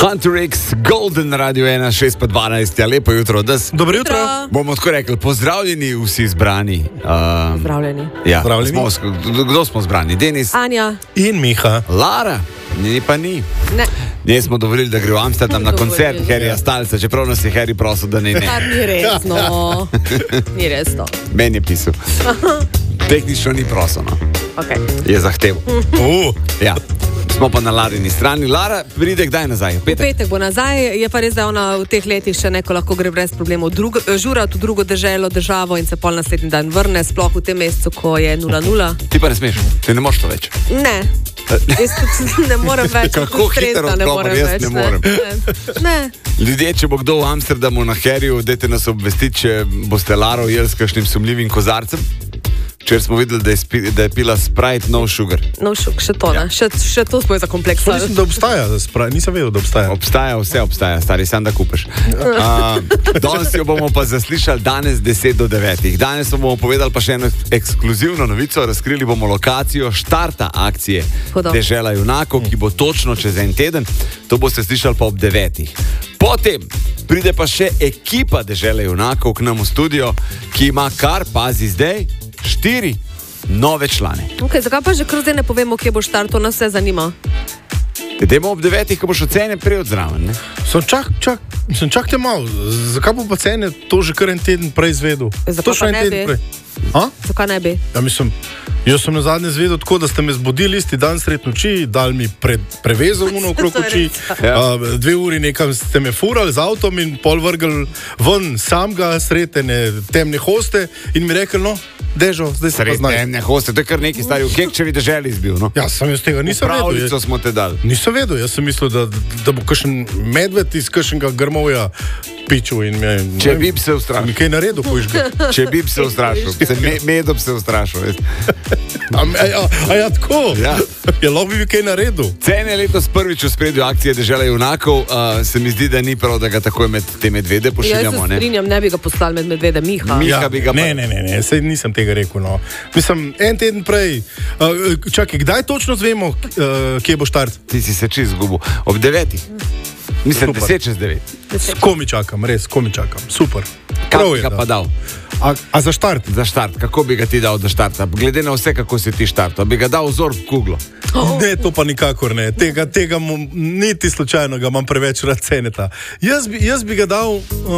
Hunter X, Golden Radio 1, 6 pa 12, ja, lepo jutro od nas. Dobro jutro. Bomo tako rekli, pozdravljeni vsi zbrani. Pozdravljeni. Ja, Pozdravljeni. Kdo smo zbrani? Denis? Anja. In Miha. Lara? Ni pa ni. Ne. Njej smo dovolili, da gre v Amsterdam na koncert Harryja Stylesa, čeprav nas je Harry prosil, da ne. Kar ni resno. Ni resno. Meni je pisal. Tehnično ni prosil, no. Okay. Je zahteval. Ja. Smo pa na Larini strani. Lara pride kdaj nazaj? Petek bo nazaj, je pa res, da ona v teh letih še neko lahko gre brez problemov žurati v drugo državo in se pol naslednji dan vrne, sploh v tem mesecu, ko je 0-0. Ti pa ne smeš, ti ne moreš to več. Ne. Jaz tudi ne morem več. Kako hitro odgovor, jaz ne morem. Ne. Ljudje, če bo kdo v Amsterdamu na Harryju, dajte nas obvestiti, če boste Laro jeli s kakšnim sumljivim kozarcem. Včeraj smo videli, da je pila Sprite No Sugar. No sugar, še to, ne? Še to smo je zakompleksali. Mislim, da obstaja Sprite, nisem vedel, da obstaja. Obstaja, vse obstaja, stari, sam da kupiš. Danes jo bomo pa zaslišali danes 10 do 9. Danes bomo povedali pa še eno ekskluzivno novico, razkrili bomo lokacijo štarta akcije Dežela junakov, ki bo točno čez en teden, to boste slišali pa ob 9. Potem pride pa še ekipa Dežele junakov k nam v studio, ki ima kar, pazi zdaj, 4 nove člane. Okay, zakaj pa že kar zdaj ne povemo, kje bo štart, to nas vse zanima. Idemo ob 9, ko boš ocene prej odzraven, ne? Čakajte malo, zakaj bo pa cene to že kar en teden prej izvedel? Zakaj pa ne bi? Zakaj ne bi? Ja, mislim, jaz sem na zadnje izvedel tako, da ste me zbudili isti dan sred noči, dali mi prevezo okrog oči, 2 uri nekam ste me furali z avtom in pol vrgli ven samega sredene temne hoste in mi rekli, no, Dežo, zdaj se pa znaj. Temne hoste, to je kar neki stari v Kekčevi deželi izbil, no? Ja, sem jaz tega nisem vedel. Pravljico smo te dali. Nisem vedel, jaz sem mislil, da bo kakšen medved iz kakšnega grmovja pičil in me... Če bi se ustrašil. Mi kaj naredil, pojižga. Če bi se ustrašil. Medom se ustrašil, veš. A ja, tako? Ja. Ja, lahko bi kaj naredil. Cene letos prvič v spredju akcije Dežela junakov, se mi zdi, da ni prav, da ga takoj med te medvede pošiljamo, ne? Jaz se strinjam, ne bi ga poslali med medvede, Miha. Miha bi ga pa... Ne, sej nisem tega rekel, no. Mislim, en teden prej, čakaj, kdaj točno zvemo, kje bo štart? Ti si se čist zgubil. Ob 9. Mislim, 10 čez 9. Komi čakam, res, komi čakam. Super. Kako bi ga pa dal? A za štart? Za štart, kako bi ga ti dal do štarta? Glede na vse, kako si ti štartal, bi ga dal vzor v kuglo. Ne, to pa nikakor ne. Tega niti slučajno ga imam preveč rad ceneta. Jaz bi ga dal,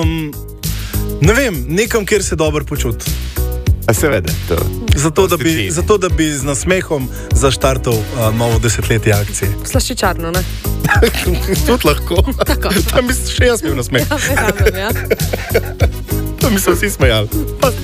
ne vem, nekam, kjer se dobro počuti. A seveda, to. Zato, da bi z nasmehom zaštartal novo desetletje akcije. Slaščičarno, ne? Tudi lahko. Tam bi še jaz imel nasmeh. Ja, verjamem, ja. Tam bi se vsi smejali.